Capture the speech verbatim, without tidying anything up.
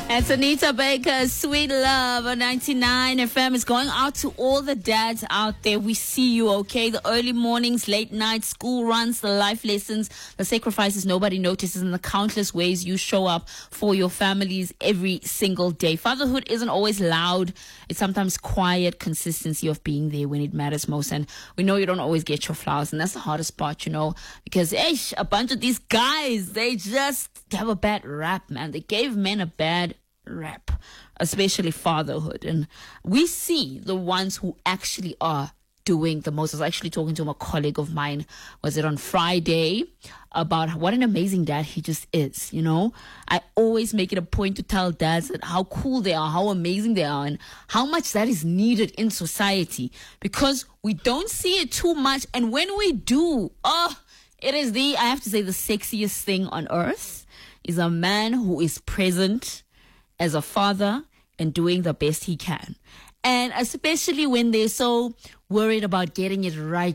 It's Anita Baker, Sweet Love on ninety-nine F M. Is going out to all the dads out there. We see you, okay? The early mornings, late nights, school runs, the life lessons, the sacrifices nobody notices, and the countless ways you show up for your families every single day. Fatherhood isn't always loud. It's sometimes quiet consistency of being there when it matters most. And we know you don't always get your flowers, and that's the hardest part, you know, because ish, a bunch of these guys, they just have a bad rap, man. They gave men a bad rap, especially fatherhood. And we see the ones who actually are doing the most. I was actually talking to a colleague of mine, was it on Friday, about what an amazing dad he just is, you know. I always make it a point to tell dads that how cool they are, how amazing they are, and how much that is needed in society, because we don't see it too much. And when we do, oh, it is the, I have to say, the sexiest thing on earth is a man who is present as a father and doing the best he can. And especially when they're so worried about getting it right